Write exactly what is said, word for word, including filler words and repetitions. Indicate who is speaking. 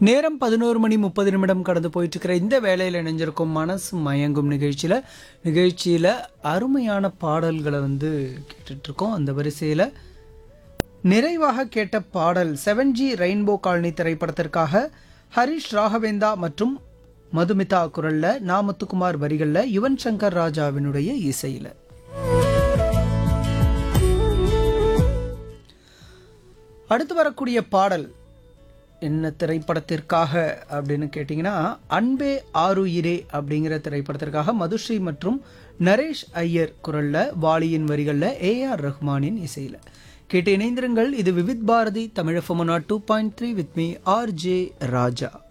Speaker 1: நேரம் பதினோரு மணி முப்பது நிமிடம் கடந்து போயிட்டு இருக்கிற இந்த வேலையில் இணைஞ்சிருக்கும் மனசு மயங்கும் நிகழ்ச்சியில் நிகழ்ச்சியில் அருமையான பாடல்களை வந்து கேட்டுட்ருக்கோம். அந்த வரிசையில் நிறைவாக கேட்ட பாடல் செவன் ஜி ரெயின்போ காலனி திரைப்படத்திற்காக ஹரிஷ் ராகவேந்தா மற்றும் மதுமிதா குரலில் நாமத்துக்குமார் வரிகளில் யுவன் சங்கர் ராஜாவினுடைய இசையில். அடுத்து வரக்கூடிய பாடல் என்ன திரைப்படத்திற்காக அப்படின்னு கேட்டிங்கன்னா, அன்பே ஆருயிரே அப்படிங்கிற திரைப்படத்திற்காக மதுஸ்ரீ மற்றும் நரேஷ் ஐயர் குரலில், வாலியின் வரிகளில், ஏ ஆர் ரஹ்மானின் இசையில். கேட்டு இணைந்திருங்கள். இது Vividh Bharathi Tamil FM two point three with me R J Raja.